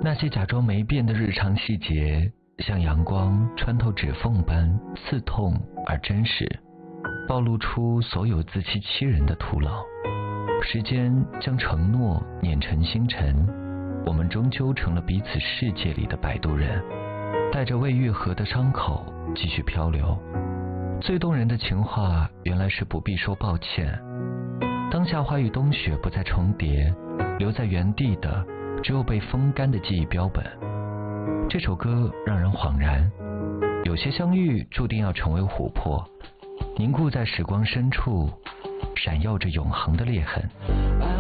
那些假装没变的日常细节，像阳光穿透指缝般刺痛而真实，暴露出所有自欺欺人的徒劳。时间将承诺碾成星辰，我们终究成了彼此世界里的摆渡人，带着未愈合的伤口继续漂流。最动人的情话原来是不必说抱歉。当夏花与冬雪不再重叠，留在原地的只有被风干的记忆标本。这首歌让人恍然，有些相遇注定要成为琥珀，凝固在时光深处，闪耀着永恒的裂痕。